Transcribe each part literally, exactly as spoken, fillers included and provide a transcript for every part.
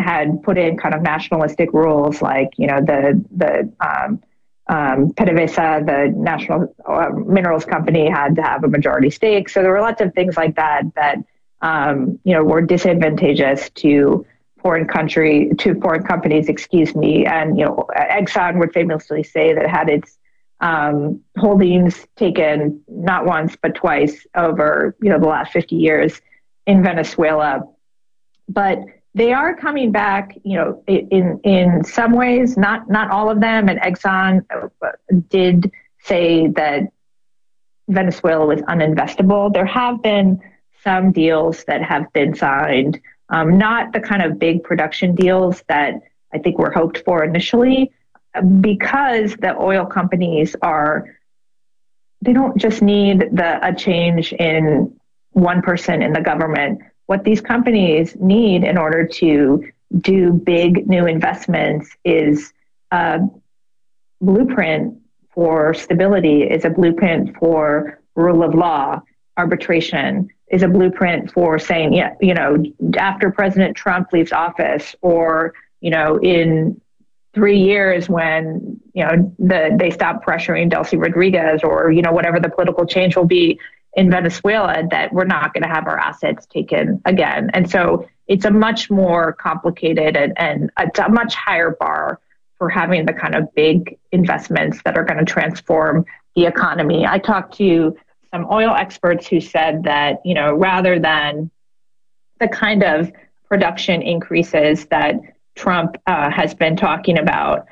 had put in kind of nationalistic rules like, you know, the, the, um, um, PDVSA, the National uh, Minerals Company, had to have a majority stake. So there were lots of things like that that, um, you know, were disadvantageous to foreign country, to foreign companies, excuse me. And, you know, Exxon would famously say that it had its um, holdings taken not once, but twice over, you know, the last fifty years in Venezuela. But they are coming back, you know, in in some ways, not not all of them. And Exxon did say that Venezuela was uninvestable. There have been some deals that have been signed, um, not the kind of big production deals that I think were hoped for initially, because the oil companies are, they don't just need the a change in one person in the government. What these companies need in order to do big new investments is a blueprint for stability, is a blueprint for rule of law, arbitration, is a blueprint for saying, yeah, you know, after President Trump leaves office, or, you know, in three years when, you know, the, they stop pressuring Delcy Rodriguez, or, you know, whatever the political change will be in Venezuela, that we're not going to have our assets taken again. And so it's a much more complicated and, and it's a much higher bar for having the kind of big investments that are going to transform the economy. I talked to some oil experts who said that, you know, rather than the kind of production increases that Trump uh, has been talking about,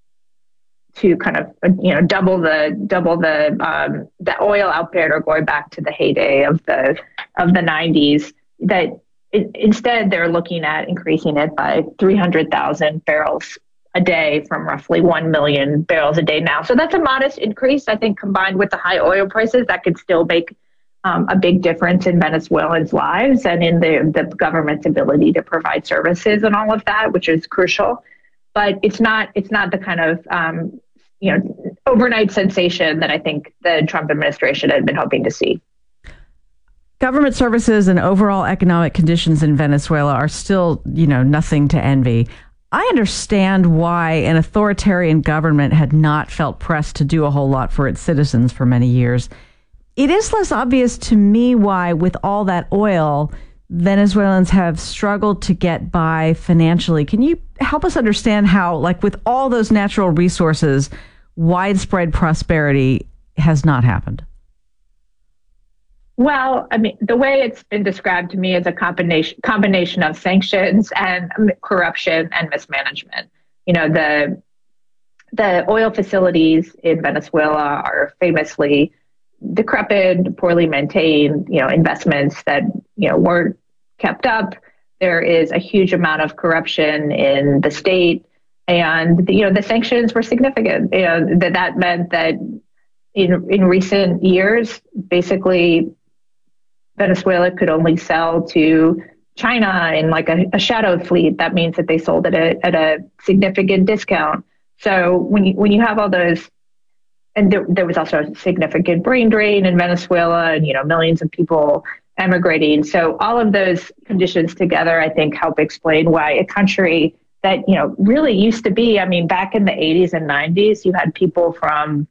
to kind of, you know, double the double the um, the oil output, or going back to the heyday of the of the nineties, that it, instead they're looking at increasing it by three hundred thousand barrels a day from roughly one million barrels a day now. So that's a modest increase. I think combined with the high oil prices, that could still make um, a big difference in Venezuelans' lives and in the, the government's ability to provide services and all of that, which is crucial. But it's not it's not the kind of um, you know overnight sensation that I think the Trump administration had been hoping to see. Government services and overall economic conditions in Venezuela are still, you know, nothing to envy. I understand why an authoritarian government had not felt pressed to do a whole lot for its citizens for many years. It is less obvious to me why, with all that oil, Venezuelans have struggled to get by financially. Can you help us understand how, like with all those natural resources, widespread prosperity has not happened? Well, I mean, the way it's been described to me is a combination combination of sanctions and corruption and mismanagement. You know, the the oil facilities in Venezuela are famously decrepit, poorly maintained, you know, investments that, you know, weren't kept up. There is a huge amount of corruption in the state, and, you know, the sanctions were significant. You know, that that meant that in in recent years, basically, Venezuela could only sell to China in like a, a shadow fleet. That means that they sold at a at a significant discount. So when you when you have all those, and there, there was also a significant brain drain in Venezuela, and, you know, millions of people emigrating. So all of those conditions together, I think, help explain why a country that, you know, really used to be, I mean, back in the eighties and nineties, you had people from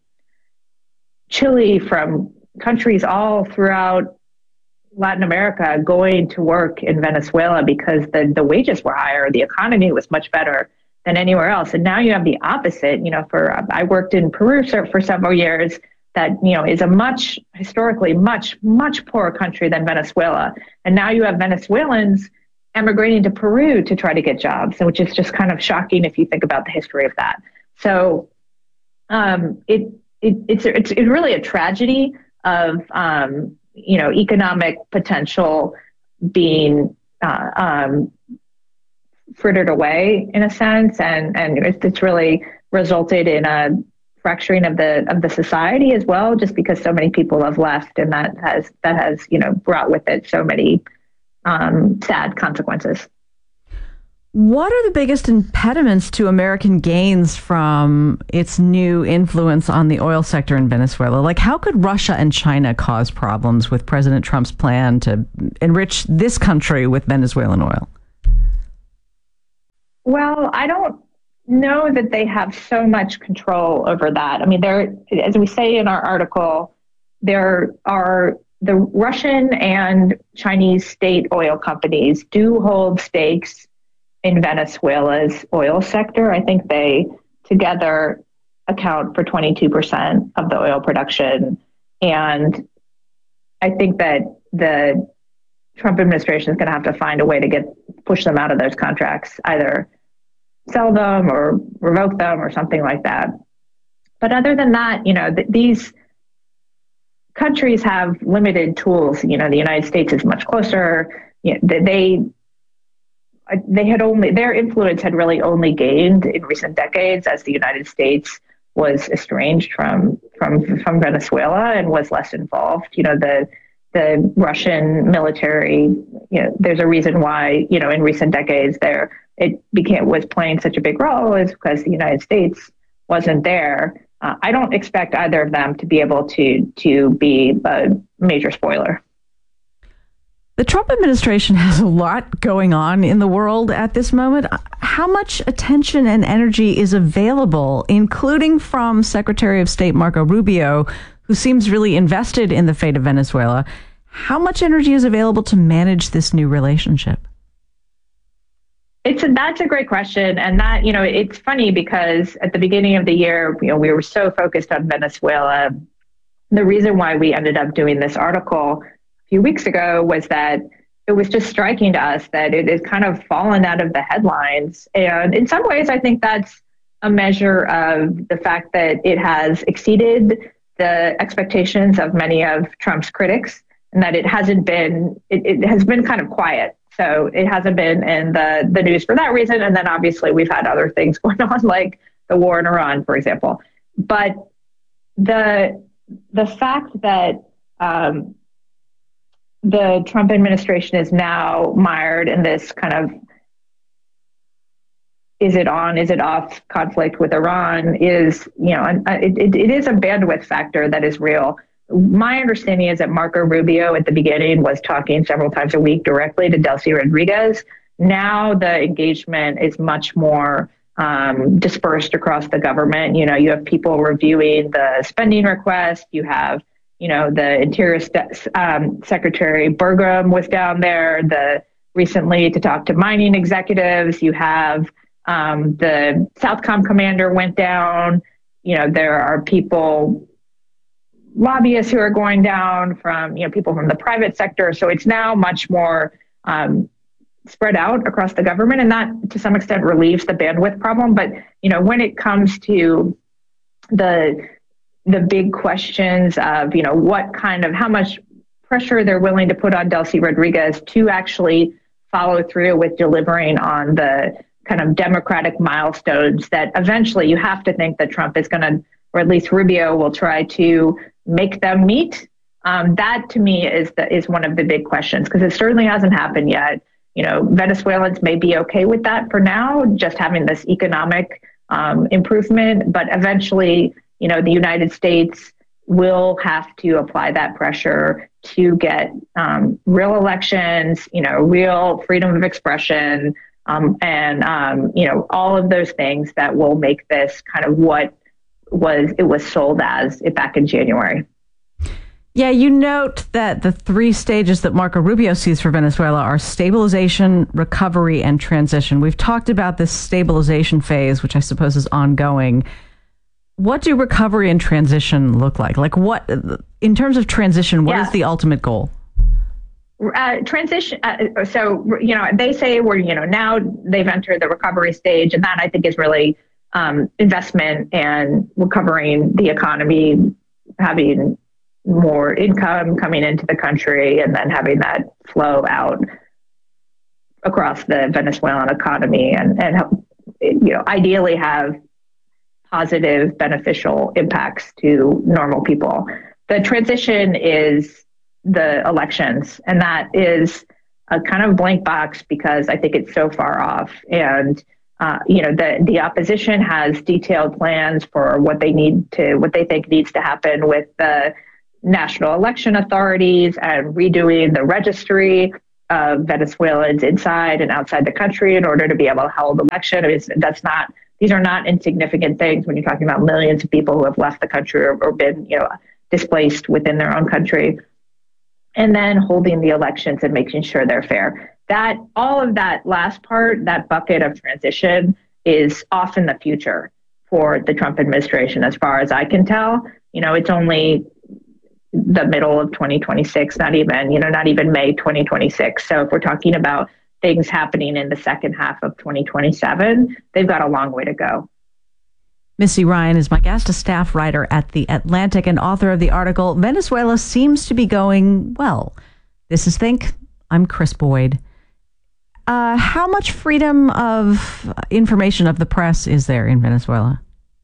Chile, from countries all throughout Latin America going to work in Venezuela because the, the wages were higher, the economy was much better than anywhere else. And now you have the opposite. You know, for I worked in Peru for several years, that, you know, is a much, historically, much, much poorer country than Venezuela. And now you have Venezuelans emigrating to Peru to try to get jobs, which is just kind of shocking if you think about the history of that. So um, it, it it's, it's it's really a tragedy of, um, you know, economic potential being uh, um, frittered away in a sense, and and it's really resulted in a fracturing of the of the society as well, just because so many people have left, and that has that has you know brought with it so many um, sad consequences. What are the biggest impediments to American gains from its new influence on the oil sector in Venezuela? Like, how could Russia and China cause problems with President Trump's plan to enrich this country with Venezuelan oil? Well, I don't know that they have so much control over that. I mean, there, as we say in our article, there are the Russian and Chinese state oil companies do hold stakes in Venezuela's oil sector. I think they together account for twenty-two percent of the oil production. And I think that the Trump administration is going to have to find a way to get push them out of those contracts, either sell them or revoke them or something like that. But other than that, you know, th- these countries have limited tools. You know, the United States is much closer. You know, they they had only their influence had really only gained in recent decades as the United States was estranged from from from Venezuela and was less involved. You know, the the Russian military, you know, there's a reason why, you know, in recent decades there it became was playing such a big role is because the United States wasn't there. Uh, I don't expect either of them to be able to to be a major spoiler. The Trump administration has a lot going on in the world at this moment. How much attention and energy is available, including from Secretary of State Marco Rubio, who seems really invested in the fate of Venezuela? How much energy is available to manage this new relationship? It's a, that's a great question. And that, you know, it's funny because at the beginning of the year, you know, we were so focused on Venezuela. The reason why we ended up doing this article few weeks ago was that it was just striking to us that it has kind of fallen out of the headlines. And in some ways, I think that's a measure of the fact that it has exceeded the expectations of many of Trump's critics and that it hasn't been, it, it has been kind of quiet. So it hasn't been in the, the news for that reason. And then obviously we've had other things going on, like the war in Iran, for example. But the, the fact that, um, the Trump administration is now mired in this kind of is it on, is it off conflict with Iran is, you know, it, it, it is a bandwidth factor that is real. My understanding is that Marco Rubio at the beginning was talking several times a week directly to Delcy Rodriguez. Now the engagement is much more um, dispersed across the government. You know, you have people reviewing the spending request, you have You know, the Interior um, Secretary Burgum was down there the recently to talk to mining executives. You have um, the Southcom commander went down. You know, there are people, lobbyists who are going down from, you know, people from the private sector. So it's now much more um, spread out across the government. And that, to some extent, relieves the bandwidth problem. But, you know, when it comes to the the big questions of, you know, what kind of, how much pressure they're willing to put on Delcy Rodriguez to actually follow through with delivering on the kind of democratic milestones that eventually you have to think that Trump is going to, or at least Rubio will try to make them meet. Um, that to me is the, is one of the big questions, because it certainly hasn't happened yet. You know, Venezuelans may be okay with that for now, just having this economic um, improvement, but eventually, you know, the United States will have to apply that pressure to get um, real elections, you know, real freedom of expression, um, and, um, you know, all of those things that will make this kind of what was it was sold as it back in January. Yeah, you note that the three stages that Marco Rubio sees for Venezuela are stabilization, recovery, and transition. We've talked about this stabilization phase, which I suppose is ongoing. What do recovery and transition look like? Like what, in terms of transition, what yeah. is the ultimate goal? Uh, transition. Uh, so, you know, they say we're, you know, now they've entered the recovery stage, and that I think is really um, investment and recovering the economy, having more income coming into the country, and then having that flow out across the Venezuelan economy, and, and you know, ideally have positive, beneficial impacts to normal people. The transition is the elections, and that is a kind of blank box because I think it's so far off. And uh, you know, the the opposition has detailed plans for what they need to, what they think needs to happen with the national election authorities and redoing the registry of Venezuelans inside and outside the country in order to be able to hold the election. I mean, that's not, these are not insignificant things when you're talking about millions of people who have left the country or, or been, you know, displaced within their own country. And then holding the elections and making sure they're fair. That, all of that last part, that bucket of transition is off in the future for the Trump administration, as far as I can tell. You know, it's only the middle of twenty twenty-six, not even, you know, not even May twenty twenty-six. So if we're talking about things happening in the second half of twenty twenty-seven, they've got a long way to go. Missy Ryan is my guest, a staff writer at The Atlantic and author of the article, Venezuela Seems to Be Going Well. This is Think. I'm Chris Boyd. Uh, how much freedom of information of the press is there in Venezuela?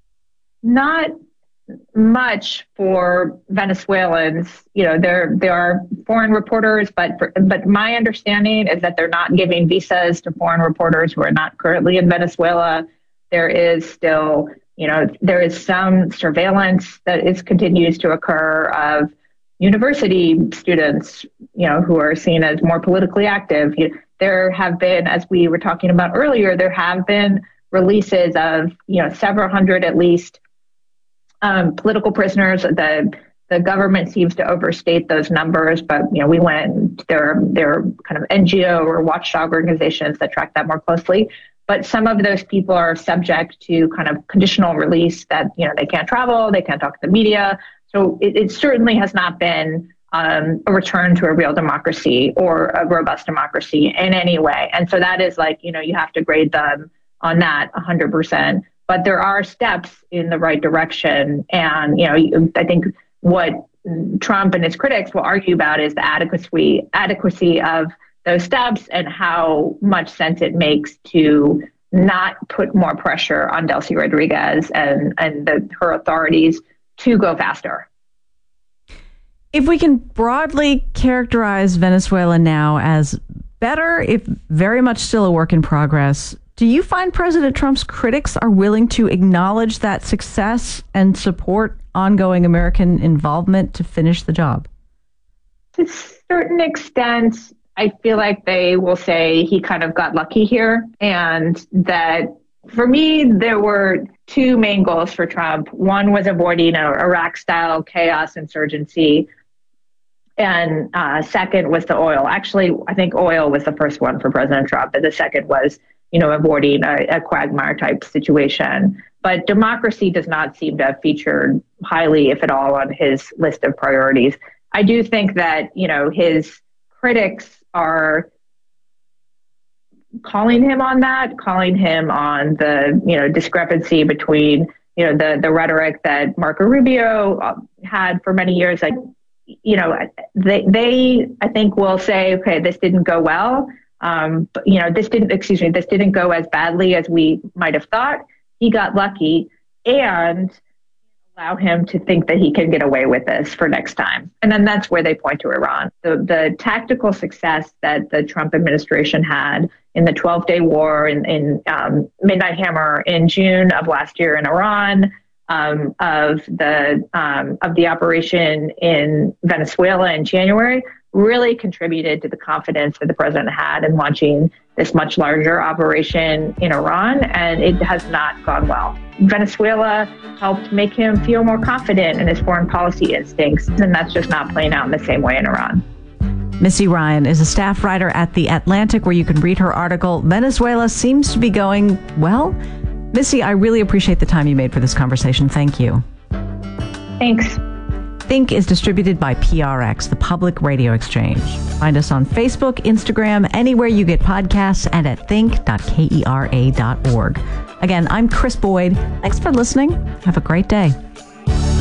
Not much for Venezuelans. You know, there there are foreign reporters, but for, but my understanding is that they're not giving visas to foreign reporters who are not currently in Venezuela. There is still, you know, there is some surveillance that is continues to occur of university students, you know, who are seen as more politically active. You, there have been, as we were talking about earlier, there have been releases of, you know, several hundred at least um, political prisoners. The the government seems to overstate those numbers, but, you know, we went, there, there are kind of N G O or watchdog organizations that track that more closely. But some of those people are subject to kind of conditional release that, you know, they can't travel, they can't talk to the media. So it, it certainly has not been um, a return to a real democracy or a robust democracy in any way. And so that is like, you know, you have to grade them on that one hundred percent. But there are steps in the right direction. And, you know, I think what Trump and his critics will argue about is the adequacy, adequacy of those steps and how much sense it makes to not put more pressure on Delcy Rodriguez and, and the, her authorities to go faster. If we can broadly characterize Venezuela now as better, if very much still a work in progress, do you find President Trump's critics are willing to acknowledge that success and support ongoing American involvement to finish the job? To a certain extent, I feel like they will say he kind of got lucky here, and that for me, there were two main goals for Trump. One was avoiding an Iraq-style chaos insurgency, and uh, second was the oil. Actually, I think oil was the first one for President Trump, and the second was, you know, avoiding a, a quagmire type situation. But democracy does not seem to have featured highly, if at all, on his list of priorities. I do think that, you know, his critics are calling him on that, calling him on the, you know, discrepancy between, you know, the, the rhetoric that Marco Rubio had for many years. Like, you know, they, they, I think will say, okay, this didn't go well. Um, but, you know, this didn't, excuse me, this didn't go as badly as we might have thought. He got lucky, and allow him to think that he can get away with this for next time. And then that's where they point to Iran. The, the tactical success that the Trump administration had in the twelve-day war, in, in um, Midnight Hammer in June of last year in Iran, um, of the um, of the operation in Venezuela in January, really contributed to the confidence that the president had in launching this much larger operation in Iran, and it has not gone well. Venezuela helped make him feel more confident in his foreign policy instincts, and that's just not playing out in the same way in Iran. Missy Ryan is a staff writer at The Atlantic, where you can read her article, Venezuela Seems to Be Going Well. Missy, I really appreciate the time you made for this conversation. Thank you. Thanks. Think is distributed by P R X, the Public Radio Exchange. Find us on Facebook, Instagram, anywhere you get podcasts, and at think dot kera dot org. Again, I'm Chris Boyd. Thanks for listening. Have a great day.